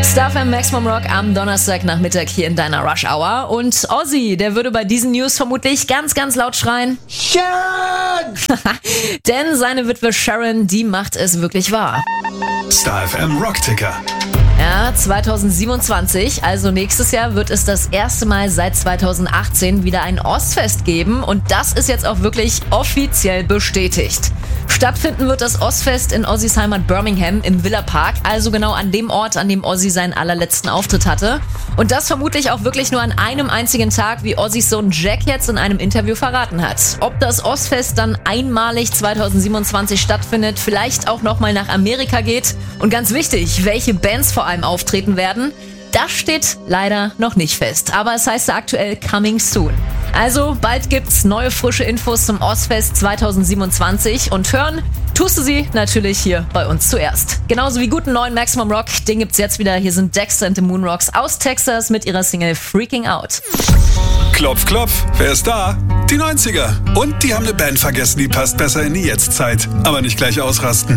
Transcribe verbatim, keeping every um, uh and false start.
Star F M Maximum Rock am Donnerstagnachmittag hier in deiner Rush Hour. Und Ozzy, der würde bei diesen News vermutlich ganz, ganz laut schreien: Sharon! Denn seine Witwe Sharon, die macht es wirklich wahr. Star F M Rockticker. Ja, zweitausendsiebenundzwanzig, also nächstes Jahr, wird es das erste Mal seit zweitausendachtzehn wieder ein Ozzfest geben. Und das ist jetzt auch wirklich offiziell bestätigt. Stattfinden wird das Ozzfest in Ozzys Heimat Birmingham im Villa Park, also genau an dem Ort, an dem Ozzy seinen allerletzten Auftritt hatte. Und das vermutlich auch wirklich nur an einem einzigen Tag, wie Ozzys Sohn Jack jetzt in einem Interview verraten hat. Ob das Ozzfest dann einmalig zweitausendsiebenundzwanzig stattfindet, vielleicht auch nochmal nach Amerika geht und ganz wichtig, welche Bands vor allem auftreten werden, das steht leider noch nicht fest. Aber es heißt aktuell coming soon. Also bald gibt's neue frische Infos zum Ozzfest zweitausendsiebenundzwanzig und hören tust du sie natürlich hier bei uns zuerst. Genauso wie guten neuen Maximum Rock, den gibt's jetzt wieder. Hier sind Dexter and the Moonrocks aus Texas mit ihrer Single Freaking Out. Klopf, klopf, wer ist da? Die neunziger. Und die haben eine Band vergessen, die passt besser in die Jetztzeit. Aber nicht gleich ausrasten.